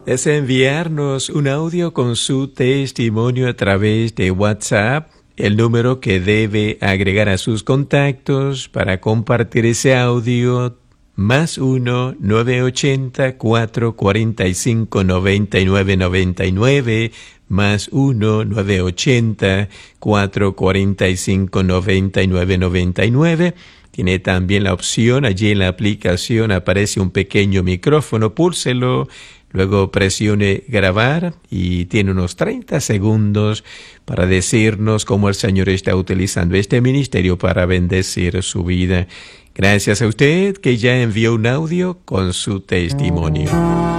Desea enviarnos un audio con su testimonio a través de WhatsApp. El número que debe agregar a sus contactos para compartir ese audio, +1 980 445 9999, +1 980 445 9999. Tiene también la opción, allí en la aplicación aparece un pequeño micrófono, púlselo, luego presione grabar y tiene unos 30 segundos para decirnos cómo el Señor está utilizando este ministerio para bendecir su vida. Gracias a usted que ya envió un audio con su testimonio.